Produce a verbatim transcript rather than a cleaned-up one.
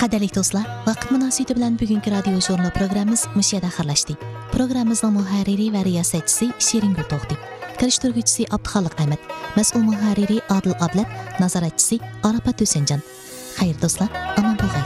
Qadirli do'stlar, vaqt munosabati bilan bugungi radio jurnal programmamiz mushada xirlashdi. Programmamizning muharriri va riyosatchisi Shirin Gulto'xti, kirishtiruvchisi Abduxoliq Ahmad, mas'ul muharriri Adil Ablat, nazoratchisi Arafat Husanjon. Xayr do'stlar, omon bo'linglar.